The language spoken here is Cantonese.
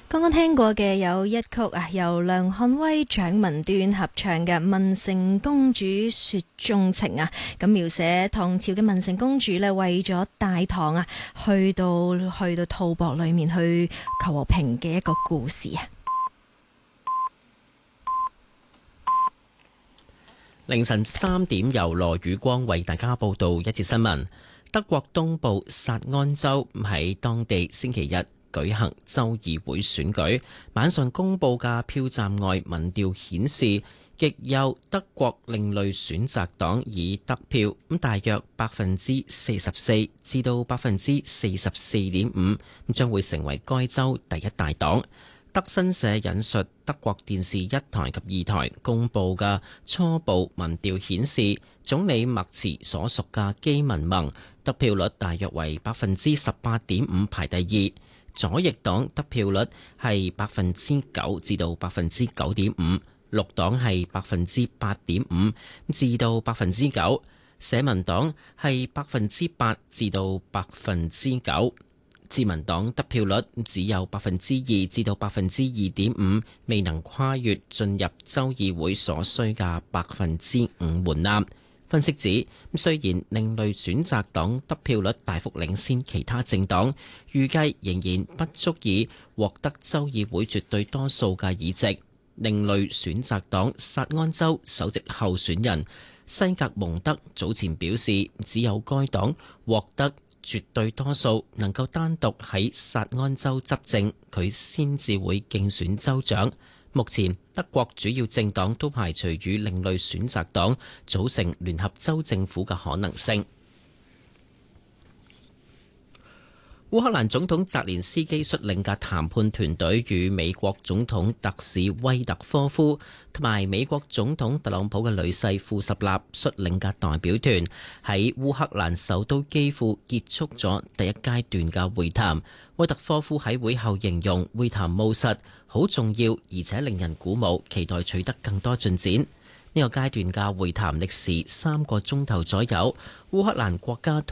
剛剛聽過嘅有一曲由梁漢威、蔣文端合唱嘅《文成公主雪中情》啊，咁描寫唐朝嘅文成公主呢，為咗大唐啊，去到吐蕃裏面去求和平嘅一個故事啊。 凌晨3點，由羅宇光為大家報道一節新聞。德國東部薩安州喺當地星期日舉行州議會選舉，晚上公佈嘅票站外民調顯示，極右德國另類選擇黨已得票，大約44%至到44.5%，將會成為該州第一大黨。德新社引述德國電視1台及2台公佈嘅初步民調顯示，總理默茨所屬嘅基民盟得票率大約為18.5%，排第二。左翼黨得票率係9%至到9.5%，綠黨係8.5%至到9%，社民黨係8%至到9%，自民黨得票率只有2%至到2.5%，未能跨越進入州議會所需嘅5%門檻。分析指，雖然另類選擇黨得票率大幅領先其他政黨，預計仍然不足以獲得州議會絕對多數嘅議席。另類選擇黨薩安州首席候選人西格蒙德早前表示，只有該黨獲得絕對多數，能夠單獨喺薩安州執政，佢先至會競選州長。目前德國主要政黨都排除與另類選擇黨組成聯合州政府嘅可能性。烏克蘭總統澤連斯基率領嘅談判團隊與美國總統特使威特科夫同埋美國總統特朗普嘅女婿庫什納率領嘅代表團喺烏克蘭首都基輔結束咗第一階段嘅會談。威特科夫喺會後形容會談務實、好重要，而且令人鼓舞，期待取得更多進展。呢個階段嘅會談歷時3個鐘頭左右。烏克蘭國家